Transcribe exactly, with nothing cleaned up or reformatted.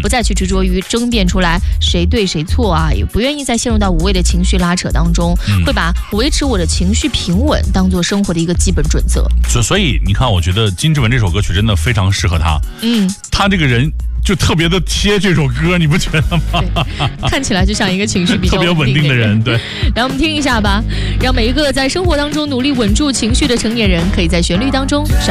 不再去执着于争辩出来谁对谁错啊，也不愿意再陷入到无谓的情绪拉扯当中，嗯、会把维持我的情绪平稳当做生活的一个基本准则。 所所以你看，我觉得金志文这首歌曲真的非常适合他。嗯，他这个人就特别的贴这首歌，你不觉得吗？ 看起来就像一个情绪比较特别稳定的人。对， 让我们听一下吧，让每一个在生活当中努力稳住情绪的成年人，可以在旋律当中找